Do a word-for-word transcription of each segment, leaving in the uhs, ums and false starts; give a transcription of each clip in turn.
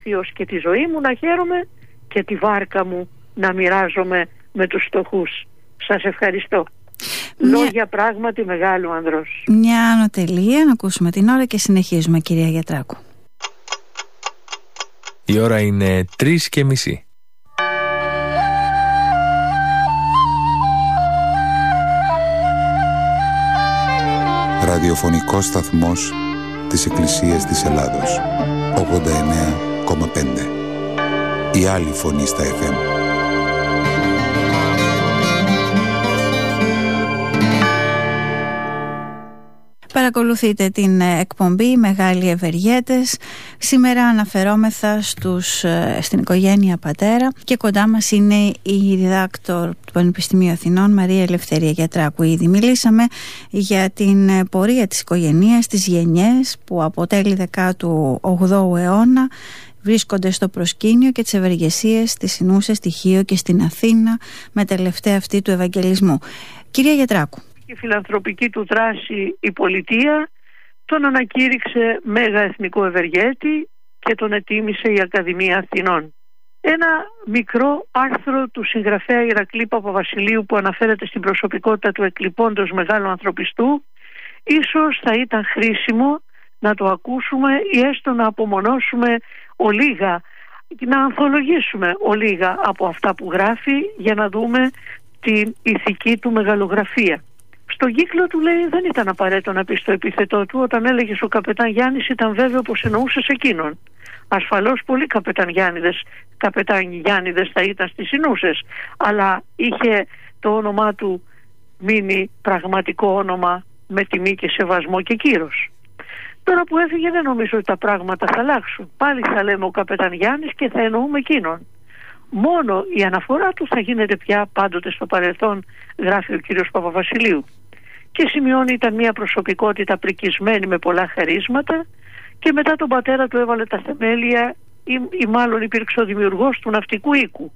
όρθιος και τη ζωή μου να χαίρομαι και τη βάρκα μου να μοιράζομαι με τους φτωχούς. Σας ευχαριστώ. Μια... Λόγια πράγματι μεγάλου ανδρός. Μια ανατελεία, να ακούσουμε την ώρα και συνεχίζουμε, κυρία Γιατράκου. Η ώρα είναι τρεις και μισή. Ραδιοφωνικός σταθμός της Εκκλησίας της Ελλάδος, ογδόντα εννέα κόμμα πέντε. Η άλλη φωνή στα εφ εμ. Παρακολουθείτε την εκπομπή Μεγάλοι Ευεργέτες. Σήμερα αναφερόμεθα στους, στην οικογένεια πατέρα και κοντά μας είναι η διδάκτορ του Πανεπιστημίου Αθηνών, Μαρία Ελευθερία Γιατράκου. Ήδη μιλήσαμε για την πορεία της οικογένειας, τις γενιές που από τέλη δέκατου όγδοου αιώνα βρίσκονται στο προσκήνιο και τις ευεργεσίες στη Συνούσα, στη Χίο και στην Αθήνα με τελευταία αυτή του Ευαγγελισμού. Κυρία Γιατράκου. Η φιλανθρωπική του δράση η πολιτεία τον ανακήρυξε μέγα εθνικό ευεργέτη και τον ετίμησε η Ακαδημία Αθηνών. Ένα μικρό άρθρο του συγγραφέα Ηρακλή Παπαβασιλείου που αναφέρεται στην προσωπικότητα του εκλειπώντος μεγάλου ανθρωπιστού, ίσως θα ήταν χρήσιμο να το ακούσουμε ή έστω να απομονώσουμε ολίγα, να ανθολογήσουμε ολίγα από αυτά που γράφει για να δούμε την ηθική του μεγαλογραφία. Στον κύκλο του, λέει, δεν ήταν απαραίτητο να πει στο επίθετό του. Όταν έλεγε ο καπετάν Γιάννης, ήταν βέβαιο πως εννοούσε σε εκείνον. Ασφαλώς πολλοί καπετάν Γιάννηδες, καπετάν Γιάννηδες θα ήταν στις Συνούσες, αλλά είχε το όνομά του μείνει πραγματικό όνομα με τιμή και σεβασμό και κύρος. Τώρα που έφυγε δεν νομίζω ότι τα πράγματα θα αλλάξουν. Πάλι θα λέμε ο καπετάν Γιάννης και θα εννοούμε εκείνον. Μόνο η αναφορά του θα γίνεται πια πάντοτε στο παρελθόν, γράφει ο κύριος Παπαβασιλείου. Και σημειώνει ήταν μια προσωπικότητα πρικισμένη με πολλά χαρίσματα και μετά τον πατέρα του έβαλε τα θεμέλια ή, ή μάλλον υπήρξε ο δημιουργός του ναυτικού οίκου.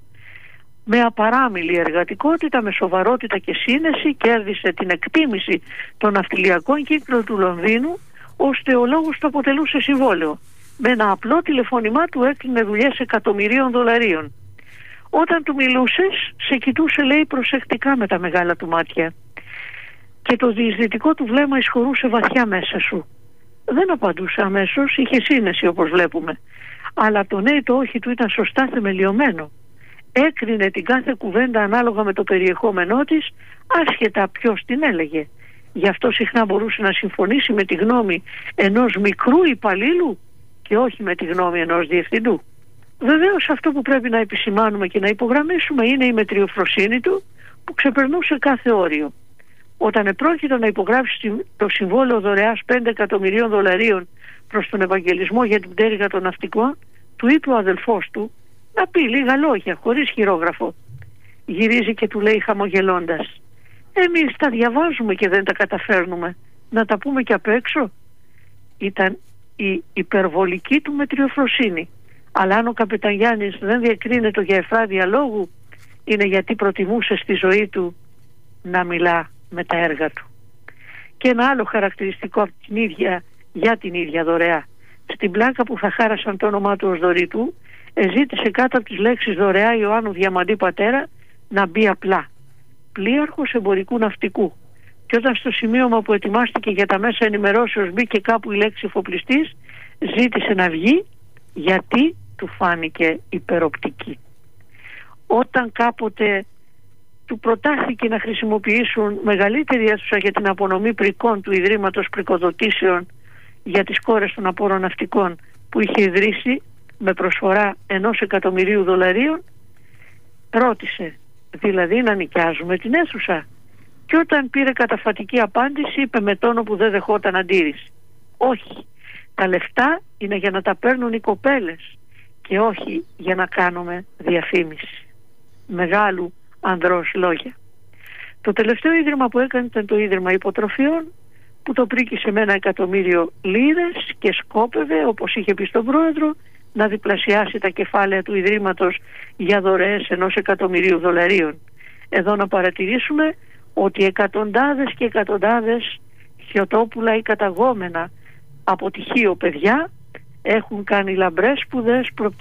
Με απαράμιλη εργατικότητα, με σοβαρότητα και σύνεση κέρδισε την εκτίμηση των ναυτιλιακών κύκλων του Λονδίνου, ώστε ο λόγος του αποτελούσε συμβόλαιο. Με ένα απλό τηλεφώνημά του έκλεινε δουλειές εκατομμυρίων δολαρίων. Όταν του μιλούσες, σε κοιτούσε, λέει, προσεκτικά με τα μεγάλα του μάτια και το διεισδυτικό του βλέμμα εισχωρούσε βαθιά μέσα σου. Δεν απαντούσε αμέσως, είχε σύνεση όπως βλέπουμε, αλλά το ναι το όχι του ήταν σωστά θεμελιωμένο. Έκρινε την κάθε κουβέντα ανάλογα με το περιεχόμενό της, άσχετα ποιος την έλεγε. Γι' αυτό συχνά μπορούσε να συμφωνήσει με τη γνώμη ενός μικρού υπαλλήλου και όχι με τη γνώμη ενός διευθυντού. Βεβαίως αυτό που πρέπει να επισημάνουμε και να υπογραμμίσουμε είναι η μετριοφροσύνη του που ξεπερνούσε κάθε όριο. Όταν επρόκειτο να υπογράψει το συμβόλαιο δωρεάς πέντε εκατομμυρίων δολαρίων προς τον Ευαγγελισμό για την πτέρυγα των ναυτικών, του είπε ο αδελφός του να πει λίγα λόγια χωρίς χειρόγραφο. Γυρίζει και του λέει χαμογελώντας: «Εμείς τα διαβάζουμε και δεν τα καταφέρνουμε. Να τα πούμε και απ' έξω». Ήταν η υπερβολική του μετριοφροσύνη. Αλλά αν ο καπετάν Γιάννης δεν διακρίνεται για εφράδια λόγου, είναι γιατί προτιμούσε στη ζωή του να μιλά με τα έργα του. Και ένα άλλο χαρακτηριστικό από την ίδια, για την ίδια δωρεά. Στην πλάκα που θα χάρασαν το όνομά του ως δωρητού, εζήτησε κάτω από τις λέξεις δωρεά Ιωάννου Διαμαντή πατέρα να μπει απλά πλοίαρχος εμπορικού ναυτικού. Και όταν στο σημείωμα που ετοιμάστηκε για τα μέσα ενημερώσεως μπήκε κάπου η λέξη εφοπλιστής, ζήτησε να βγει γιατί του φάνηκε υπεροπτική. Όταν κάποτε του προτάθηκε να χρησιμοποιήσουν μεγαλύτερη αίθουσα για την απονομή πρικών του Ιδρύματος Πρικοδοτήσεων για τις κόρες των απόρων ναυτικών που είχε ιδρύσει με προσφορά ενός εκατομμυρίου δολαρίων, ρώτησε, δηλαδή να νοικιάζουμε την αίθουσα? Και όταν πήρε καταφατική απάντηση είπε με τόνο που δεν δεχόταν αντίρρηση: όχι, τα λεφτά είναι για να τα παίρνουν οι κοπέλες και όχι για να κάνουμε διαφήμιση. Μεγάλου ανδρός λόγια. Το τελευταίο ίδρυμα που έκανε ήταν το Ίδρυμα Υποτροφιών, που το πρίκησε με ένα εκατομμύριο λίρες και σκόπευε, όπως είχε πει στον πρόεδρο, να διπλασιάσει τα κεφάλαια του Ιδρύματος για δωρεές ενός εκατομμυρίου δολαρίων. Εδώ να παρατηρήσουμε ότι εκατοντάδες και εκατοντάδες χιωτόπουλα ή καταγόμενα από τη Χίο παιδιά έχουν κάνει λαμπρές σπουδές